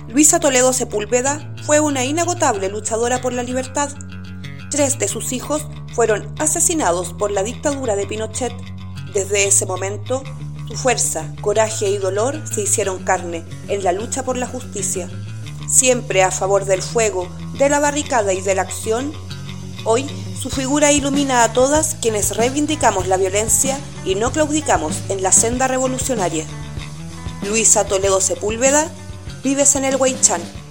Luisa Toledo Sepúlveda fue una inagotable luchadora por la libertad. 3 de sus hijos fueron asesinados por la dictadura de Pinochet. Desde ese momento, su fuerza, coraje y dolor se hicieron carne en la lucha por la justicia. Siempre a favor del fuego, de la barricada y de la acción, hoy su figura ilumina a todas quienes reivindicamos la violencia y no claudicamos en la senda revolucionaria. Luisa Toledo Sepúlveda, vives en el Huaychán.